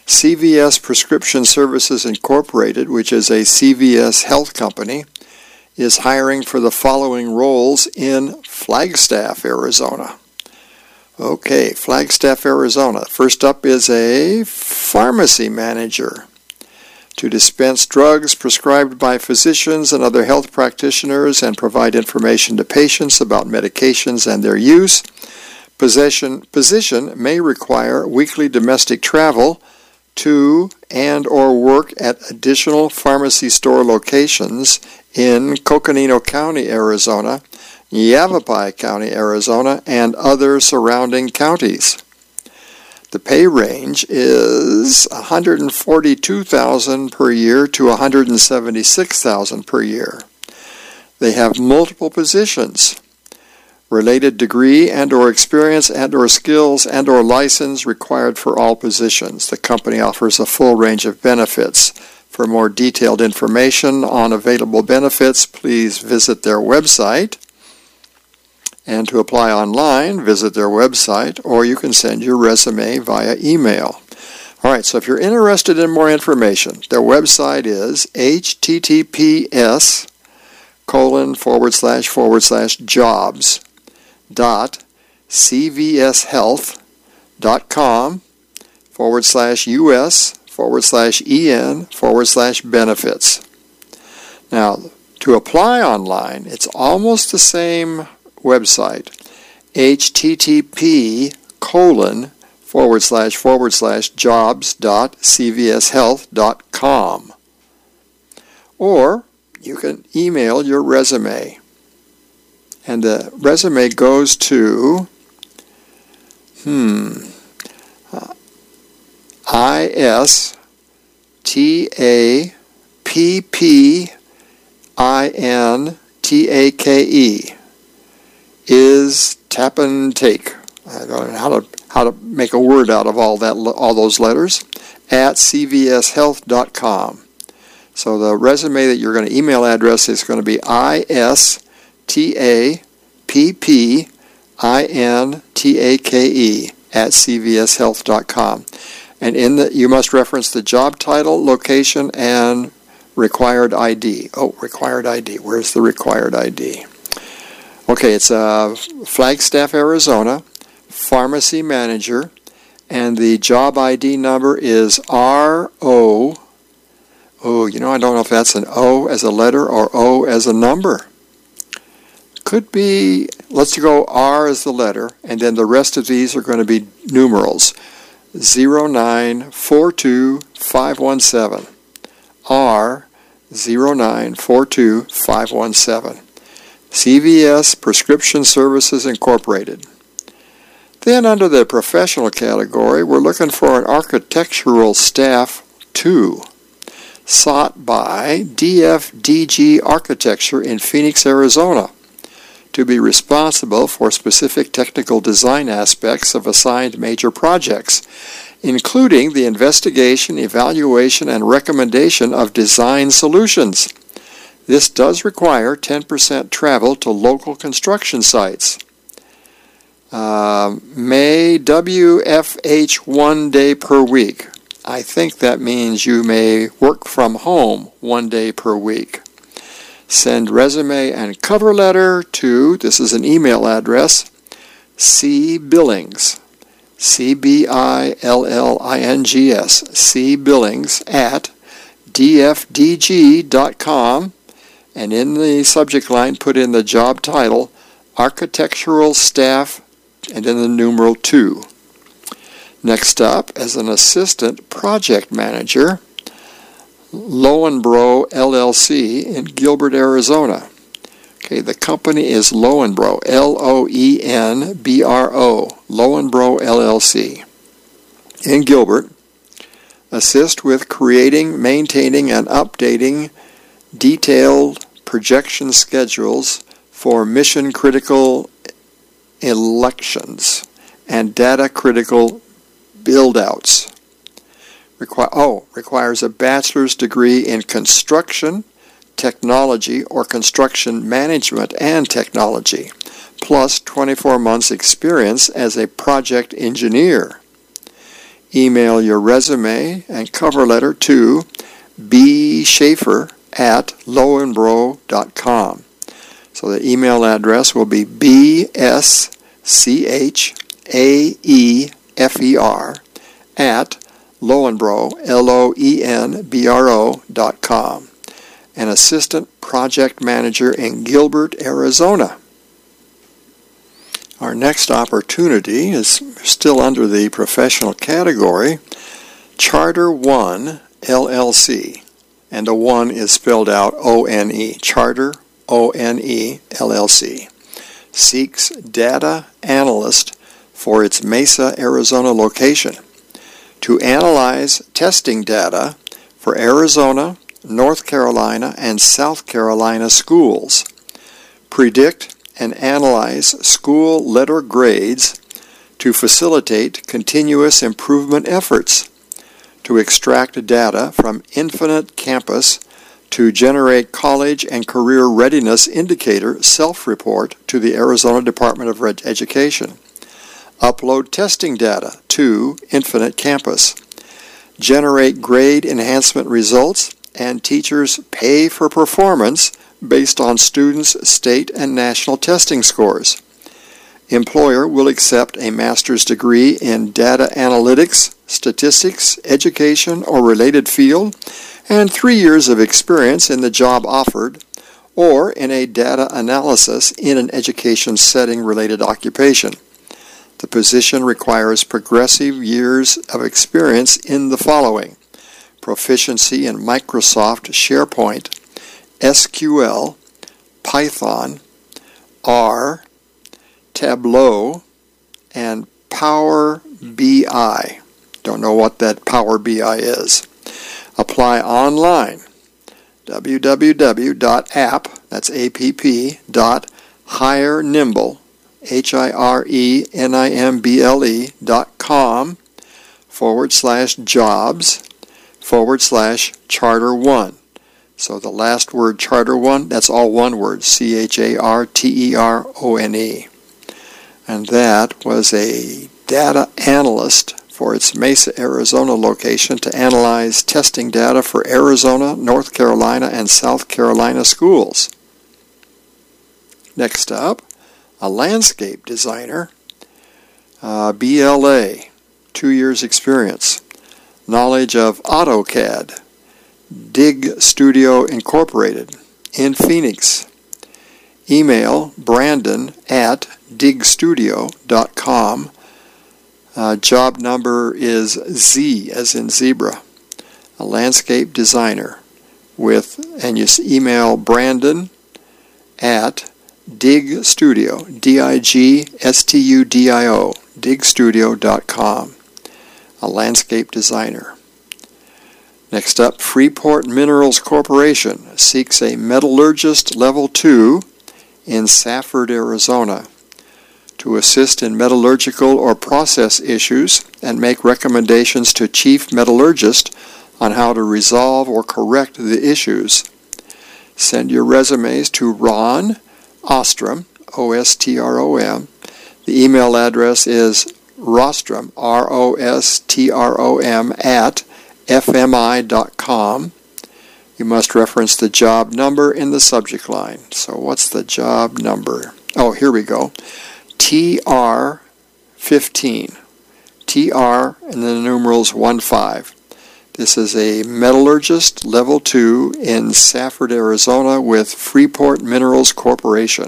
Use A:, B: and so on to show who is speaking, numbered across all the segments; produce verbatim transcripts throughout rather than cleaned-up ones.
A: C V S Prescription Services Incorporated, which is a C V S health company, is hiring for the following roles in Flagstaff, Arizona. Okay, Flagstaff, Arizona. First up is a pharmacy manager to dispense drugs prescribed by physicians and other health practitioners and provide information to patients about medications and their use. Possession, position may require weekly domestic travel to and or work at additional pharmacy store locations in Coconino County, Arizona, Yavapai County, Arizona, and other surrounding counties. The pay range is one hundred forty-two thousand dollars per year to one hundred seventy-six thousand dollars per year. They have multiple positions. Related degree and or experience and or skills and or license required for all positions. The company offers a full range of benefits. For more detailed information on available benefits, please visit their website. And to apply online, visit their website, or you can send your resume via email. All right, so if you're interested in more information, their website is https colon forward slash forward slash jobs dot cvshealth.com forward slash us forward slash en forward slash benefits. Now, to apply online, it's almost the same website, http colon forward slash forward slash jobs dot cvshealth.com. Or you can email your resume. And the resume goes to hmm, uh, I S T A P P I N T A K E is tap and take. I don't know how to how to make a word out of all that all those letters at c v s health dot com. So the resume that you're going to email address is going to be I S T A P P I N T A K E at c v s health dot com. And in the you must reference the job title, location, and required I D. Oh, required I D. Where's the required I D? Okay, it's uh, Flagstaff, Arizona, pharmacy manager, and the job I D number is R O. Oh, you know, I don't know if that's an O as a letter or O as a number. Could be, let's go R as the letter, and then the rest of these are going to be numerals. zero nine four two five one seven. R zero nine four two five one seven. C V S Prescription Services Incorporated. Then under the professional category, we're looking for an architectural staff two, sought by D F D G Architecture in Phoenix, Arizona, to be responsible for specific technical design aspects of assigned major projects, including the investigation, evaluation, and recommendation of design solutions. This does require ten percent travel to local construction sites. Uh, may W F H one day per week. I think that means you may work from home one day per week. Send resume and cover letter to, this is an email address, C Billings, C B I L L I N G S, C Billings at d f d g dot com, and in the subject line put in the job title, Architectural Staff, and in the numeral two. Next up, as an assistant project manager, Lowenbro L L C in Gilbert, Arizona. Okay, the company is Lowenbro, L O E N B R O, Lowenbro L L C in Gilbert. Assist with creating, maintaining, and updating detailed projection schedules for mission-critical elections and data-critical build-outs. Require, oh, requires a bachelor's degree in construction, technology, or construction management and technology, plus twenty-four months experience as a project engineer. email your resume and cover letter to bschaefer at lowenbro dot com. So the email address will be b s c h a e f e r at lowenbro, L O E N B R O dot com. An assistant project manager in Gilbert, Arizona. Our next opportunity is still under the professional category, Charter One L L C, and the one is spelled out O N E, Charter O N E L L C, seeks data analyst for its Mesa, Arizona location to analyze testing data for Arizona, North Carolina, and South Carolina schools, predict and analyze school letter grades to facilitate continuous improvement efforts, to extract data from Infinite Campus to generate college and career readiness indicator self-report to the Arizona Department of Education, upload testing data to Infinite Campus, generate grade enhancement results, and teachers pay for performance based on students' state and national testing scores. Employer will accept a master's degree in data analytics, statistics, education, or related field, and three years of experience in the job offered, or in a data analysis in an education setting related occupation. The position requires progressive years of experience in the following: proficiency in Microsoft SharePoint, S Q L, Python, R, Tableau, and Power B I. Don't know what that Power B I is. Apply online. w w w dot app, that's A P P, dot hirenimble, H I R E N I M B L E, dot com, forward slash jobs, forward slash charter one. So the last word, Charter One, that's all one word, C H A R T E R O N E. And that was a data analyst for its Mesa, Arizona location to analyze testing data for Arizona, North Carolina, and South Carolina schools. Next up, a landscape designer, uh, B L A, two years experience, knowledge of AutoCAD, Dig Studio Incorporated in Phoenix. Email Brandon at dig studio dot com. Uh, job number is Z as in zebra. A landscape designer with, and you email Brandon at Dig Studio, D I G S T U D I O, dig studio dot com. A landscape designer. Next up, Freeport Minerals Corporation seeks a metallurgist level two in Safford, Arizona, to assist in metallurgical or process issues and make recommendations to chief metallurgist on how to resolve or correct the issues. Send your resumes to Ron Ostrom, O S T R O M. The email address is rostrom, R O S T R O M, at f m i dot com. You must reference the job number in the subject line. So what's the job number? Oh, here we go. T R fifteen. T R and then the numerals one five. This is a metallurgist level two in Safford, Arizona with Freeport Minerals Corporation.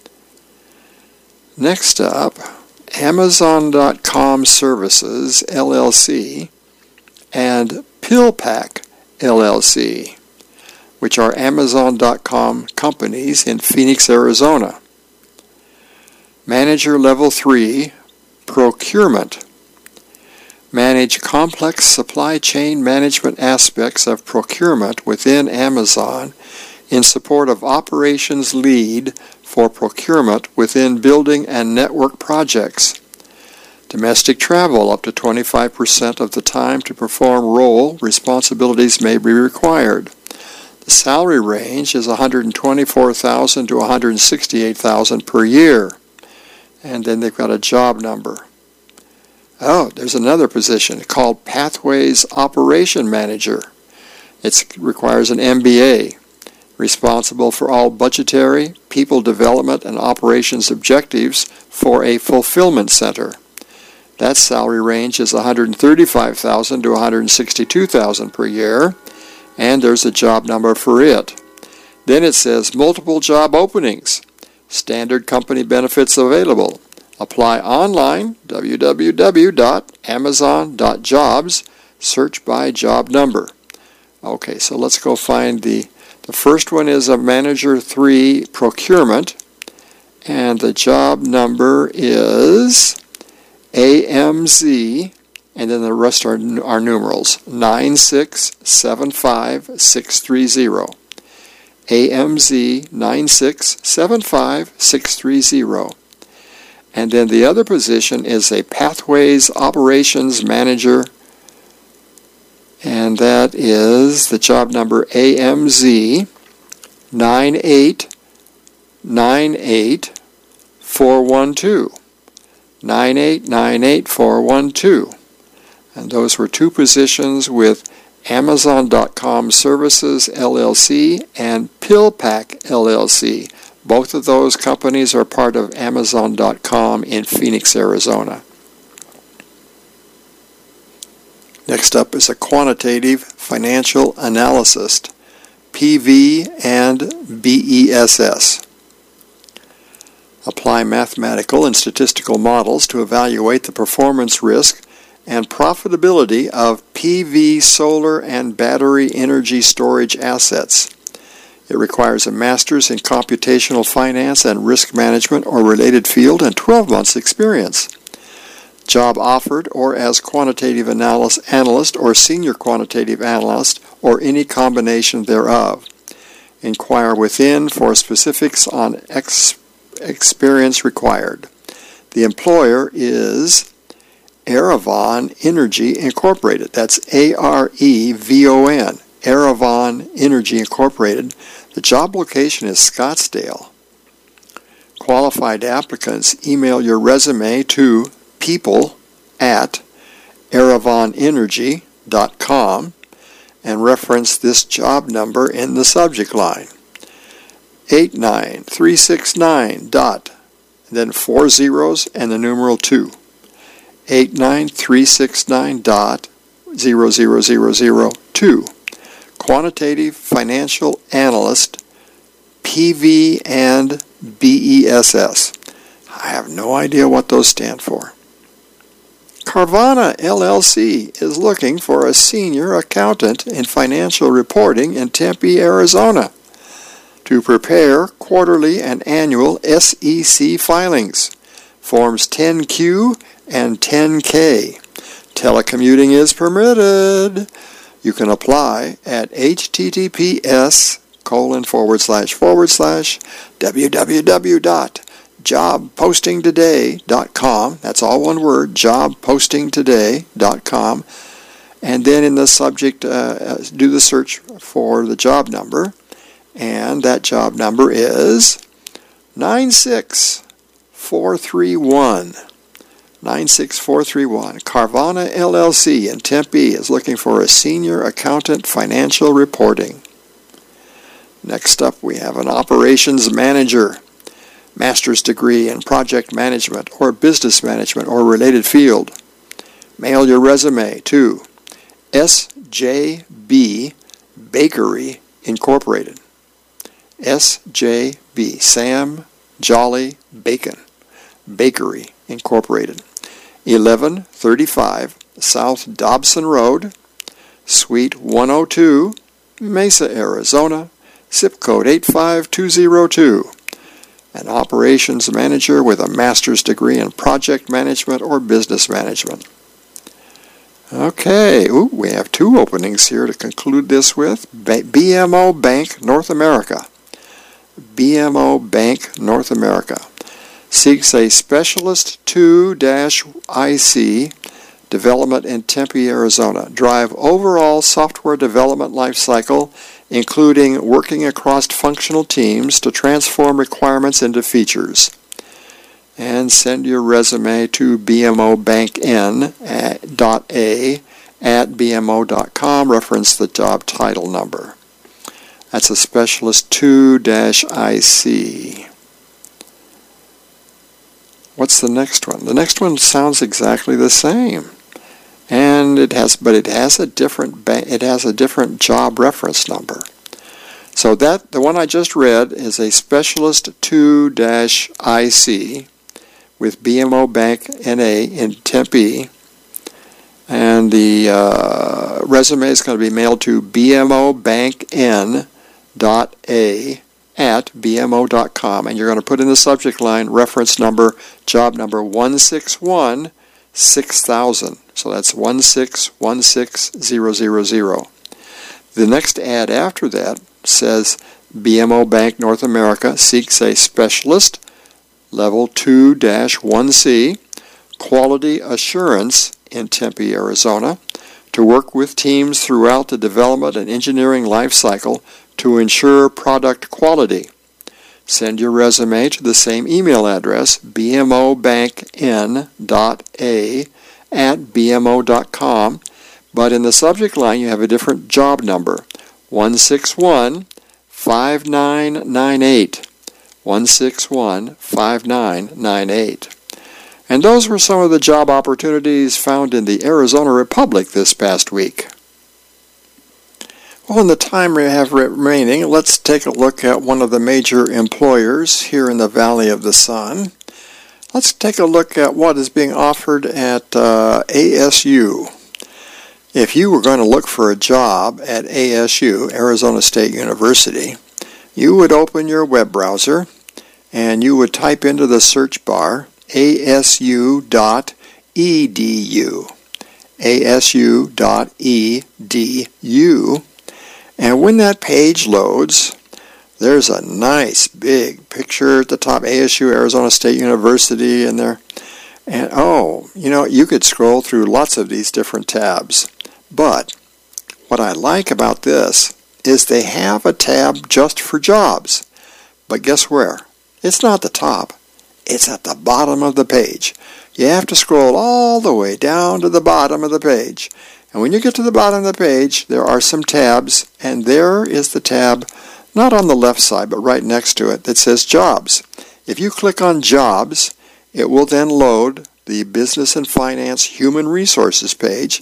A: Next up, Amazon dot com Services, L L C, and PillPack, L L C, which are Amazon dot com companies in Phoenix, Arizona. Manager Level three, Procurement. Manage complex supply chain management aspects of procurement within Amazon in support of operations lead for procurement within building and network projects. Domestic travel up to twenty-five percent of the time to perform role responsibilities may be required. The salary range is one hundred twenty-four thousand dollars to one hundred sixty-eight thousand dollars per year. And then they've got a job number. Oh, there's another position called Pathways Operation Manager. It requires an M B A, responsible for all budgetary, people development, and operations objectives for a fulfillment center. That salary range is one hundred thirty-five thousand dollars to one hundred sixty-two thousand dollars per year, and there's a job number for it. Then it says multiple job openings, standard company benefits available. Apply online, w w w dot amazon dot jobs, search by job number. Okay, so let's go find the, the first one is a Manager three Procurement, and the job number is A M Z, and then the rest are, are numerals, nine six seven five six three zero. A M Z nine six seven five six three zero. And then the other position is a Pathways Operations Manager, and that is the job number A M Z nine eight nine eight four one two. nine eight nine eight four one two. And those were two positions with Amazon dot com Services, L L C, and PillPack, L L C. Both of those companies are part of Amazon dot com in Phoenix, Arizona. Next up is a Quantitative Financial Analyst, P V and B E S S. Apply mathematical and statistical models to evaluate the performance risk and profitability of P V solar and battery energy storage assets. It requires a master's in computational finance and risk management or related field and twelve months experience. Job offered or as quantitative analyst or senior quantitative analyst or any combination thereof. Inquire within for specifics on ex- experience required. The employer is Aravon Energy Incorporated. That's A R E V O N. Aravon Energy Incorporated. The job location is Scottsdale. Qualified applicants email your resume to people at aravon energy dot com and reference this job number in the subject line. eight nine three six nine dot, then four zeros and the numeral two. eight nine three six nine dot zero zero zero zero two. Quantitative Financial Analyst, P V and B E S S. I have no idea what those stand for. Carvana, L L C is looking for a senior accountant in financial reporting in Tempe, Arizona, to prepare quarterly and annual S E C filings, Forms ten Q and ten K. Telecommuting is permitted. You can apply at https colon forward slash forward slash www dot job posting today dot com. That's all one word, job posting today dot com. And then in the subject, uh, do the search for the job number. And that job number is nine six four three one. nine six four three one. Carvana L L C in Tempe is looking for a senior accountant financial reporting. Next up, we have an operations manager, master's degree in project management or business management or related field. Mail your resume to S J B Bakery Incorporated. S J B, Sam Jolly Bacon Bakery Incorporated. eleven thirty-five South Dobson Road, Suite one oh two, Mesa, Arizona, zip code eight five two zero two. An operations manager with a master's degree in project management or business management. Okay, ooh, we have two openings here to conclude this with. B M O Bank North America. B M O Bank North America seeks a Specialist two I C development in Tempe, Arizona. Drive overall software development lifecycle, including working across functional teams to transform requirements into features. and send your resume to bmobankn dot a at bmo dot com. Reference the job title number. That's a Specialist two I C. What's the next one? The next one sounds exactly the same, and it has, but it has a different ba- it has a different job reference number. So that the one I just read is a Specialist two I C with B M O Bank N A in Tempe, and the uh, resume is going to be mailed to bmobankn dot a at bmo dot com, and you're going to put in the subject line reference number, job number one six one six thousand. So that's one six one six zero zero zero. The next ad after that says B M O Bank North America seeks a specialist, level two dash one C, quality assurance in Tempe, Arizona, to work with teams throughout the development and engineering life cycle to ensure product quality. Send your resume to the same email address, bmobankn dot a at bmo dot com, but in the subject line you have a different job number, one six one five nine nine eight, one six one five nine nine eight. And those were some of the job opportunities found in the Arizona Republic this past week. Well, in the time we have remaining, let's take a look at one of the major employers here in the Valley of the Sun. Let's take a look at what is being offered at uh, A S U. If you were going to look for a job at A S U, Arizona State University, you would open your web browser and you would type into the search bar A S U dot E D U, A S U dot E D U. And when that page loads, there's a nice big picture at the top, A S U, Arizona State University, in there. And oh, you know, you could scroll through lots of these different tabs. But what I like about this is they have a tab just for jobs. But guess where? It's not the top. It's at the bottom of the page. You have to scroll all the way down to the bottom of the page. And when you get to the bottom of the page, there are some tabs, and there is the tab, not on the left side, but right next to it, that says Jobs. If you click on Jobs, it will then load the Business and Finance Human Resources page.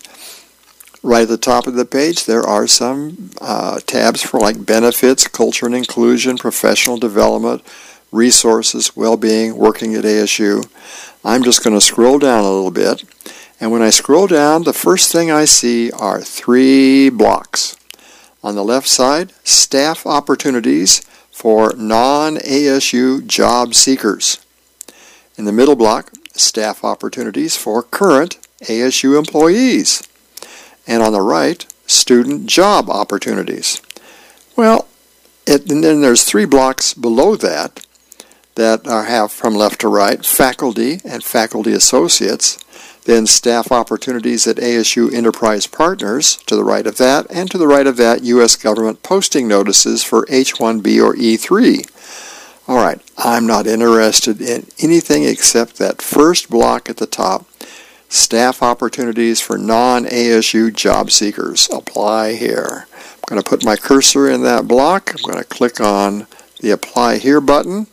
A: Right at the top of the page, there are some uh, tabs for like Benefits, Culture and Inclusion, Professional Development, Resources, Well-Being, Working at A S U. I'm just going to scroll down a little bit. And when I scroll down, the first thing I see are three blocks. On the left side, staff opportunities for non-A S U job seekers. In the middle block, staff opportunities for current A S U employees. And on the right, student job opportunities. Well, it, and then there's three blocks below that that are, have from left to right, faculty and faculty associates. Then staff opportunities at A S U Enterprise Partners to the right of that, and to the right of that, U S government posting notices for H one B or E three. All right, I'm not interested in anything except that first block at the top, staff opportunities for non-A S U job seekers. Apply here. I'm going to put my cursor in that block. I'm going to click on the Apply Here button.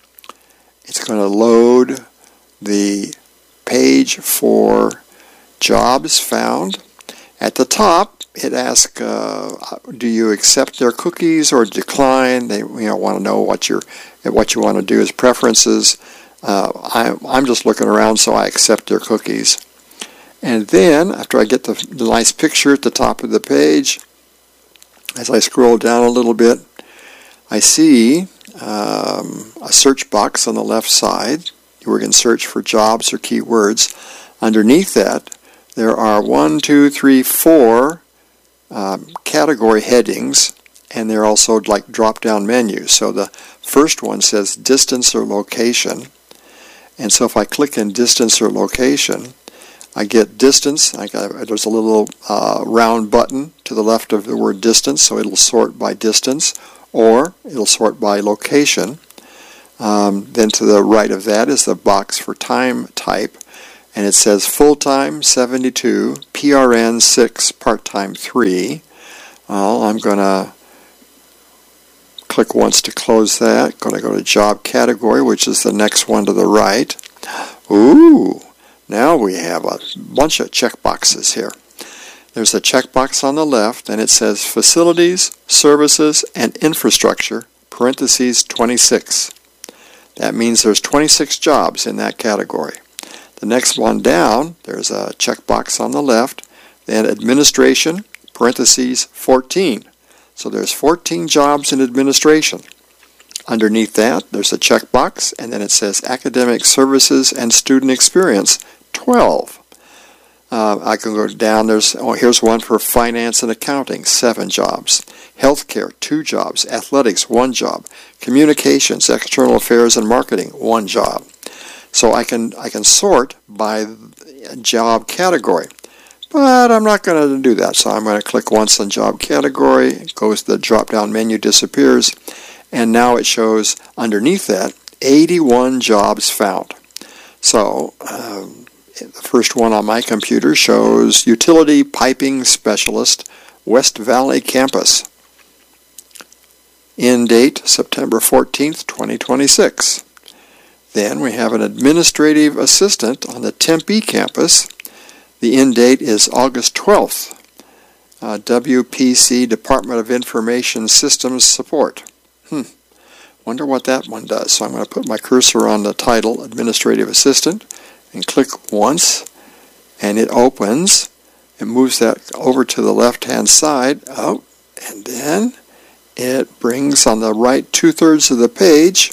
A: It's going to load the page for jobs found. At the top, it asks, uh, do you accept their cookies or decline? They you know, want to know what, you're, what you want to do as preferences. Uh, I, I'm just looking around, so I accept their cookies. And then, after I get the, the nice picture at the top of the page, as I scroll down a little bit, I see um, a search box on the left side. We can search for jobs or keywords. Underneath that, there are one, two, three, four um, category headings, and they're also like drop-down menus. So the first one says distance or location. And so if I click in distance or location, I get distance. I got, there's a little uh, round button to the left of the word distance, so it'll sort by distance, or it'll sort by location. Um, then to the right of that is the box for time type, and it says full-time seventy-two, P R N six, part-time three. Well, I'm going to click once to close that. Going to go to job category, which is the next one to the right. Ooh, now we have a bunch of checkboxes here. There's a checkbox on the left, and it says Facilities, Services, and Infrastructure, parentheses twenty-six. That means there's twenty-six jobs in that category. The next one down, there's a checkbox on the left, then Administration, parentheses fourteen. So there's fourteen jobs in administration. Underneath that, there's a checkbox, and then it says Academic Services and Student Experience, twelve. Uh, I can go down, there's, oh, here's one for finance and accounting, seven jobs. Healthcare, two jobs. Athletics, one job. Communications, external affairs and marketing, one job. So I can, I can sort by job category. But I'm not going to do that, so I'm going to click once on job category. It goes, the drop-down menu disappears, and now it shows underneath that eighty-one jobs found. So, um, the first one on my computer shows Utility Piping Specialist, West Valley Campus. End date, September fourteenth, twenty twenty-six. Then we have an Administrative Assistant on the Tempe campus. The end date is August twelfth. Uh, W P C, Department of Information Systems Support. Hmm. Wonder what that one does. So I'm going to put my cursor on the title, Administrative Assistant, and click once, and it opens. It moves that over to the left-hand side. Oh, and then it brings on the right two-thirds of the page,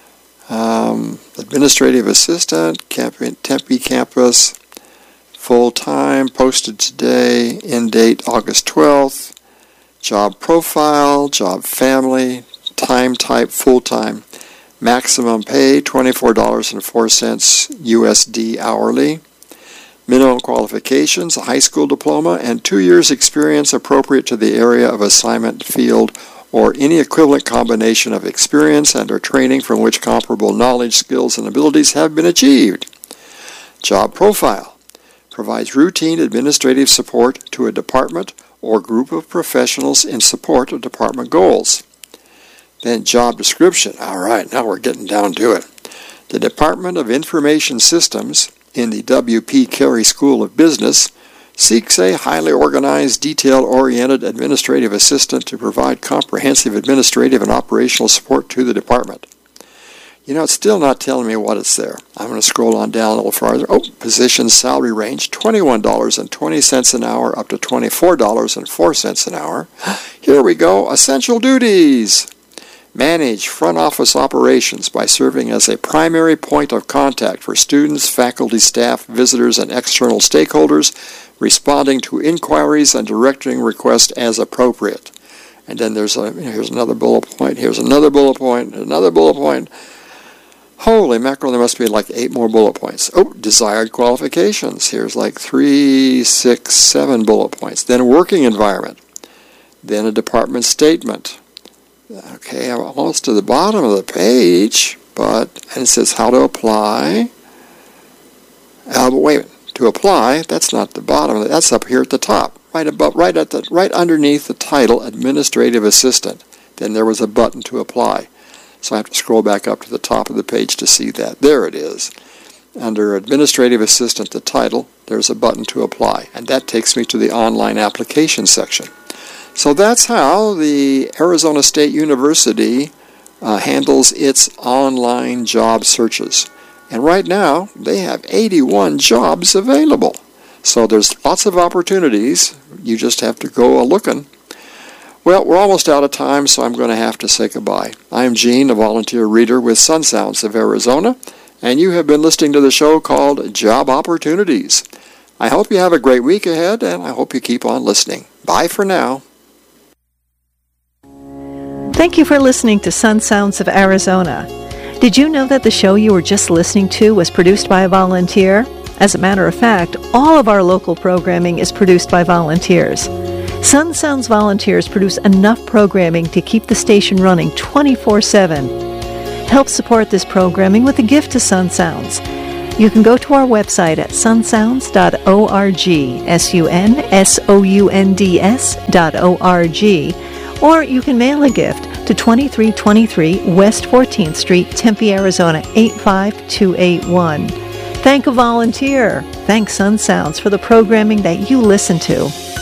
A: um, Administrative Assistant, Tempe Campus, full-time, posted today, end date August twelfth, job profile, job family, time type full-time, maximum pay twenty-four dollars and four cents U S D hourly. Minimum qualifications, a high school diploma, and two years experience appropriate to the area of assignment field or any equivalent combination of experience and or training from which comparable knowledge, skills, and abilities have been achieved. Job profile provides routine administrative support to a department or group of professionals in support of department goals. Then job description. All right, now we're getting down to it. The Department of Information Systems in the W P Carey School of Business seeks a highly organized, detail-oriented administrative assistant to provide comprehensive administrative and operational support to the department. You know, it's still not telling me what it's there. I'm going to scroll on down a little farther. Oh, position salary range, twenty-one dollars and twenty cents an hour up to twenty-four dollars and four cents an hour. Here we go, essential duties. Manage front office operations by serving as a primary point of contact for students, faculty, staff, visitors, and external stakeholders, responding to inquiries and directing requests as appropriate. And then there's a, here's another bullet point, here's another bullet point, another bullet point. Holy mackerel, there must be like eight more bullet points. Oh, desired qualifications. Here's like three, six, seven bullet points. Then working environment. Then a department statement. Okay, I'm almost to the bottom of the page, but, and it says how to apply. Uh, but wait a minute, to apply, that's not the bottom, that's up here at the top, right above, right at the, right underneath the title, Administrative Assistant. Then there was a button to apply. So I have to scroll back up to the top of the page to see that. There it is. Under Administrative Assistant, the title, there's a button to apply, and that takes me to the online application section. So that's how the Arizona State University uh, handles its online job searches. And right now, they have eighty-one jobs available. So there's lots of opportunities. You just have to go a-looking. Well, we're almost out of time, so I'm going to have to say goodbye. I'm Gene, a volunteer reader with Sun Sounds of Arizona, and you have been listening to the show called Job Opportunities. I hope you have a great week ahead, and I hope you keep on listening. Bye for now.
B: Thank you for listening to Sun Sounds of Arizona. Did you know that the show you were just listening to was produced by a volunteer? As a matter of fact, all of our local programming is produced by volunteers. Sun Sounds volunteers produce enough programming to keep the station running twenty-four seven. Help support this programming with a gift to Sun Sounds. You can go to our website at sunsounds dot org, S U N S O U N D S dot O R G, or you can mail a gift to twenty-three twenty-three West fourteenth Street, Tempe, Arizona, eight five two eight one. Thank a volunteer. Thank Sun Sounds for the programming that you listen to.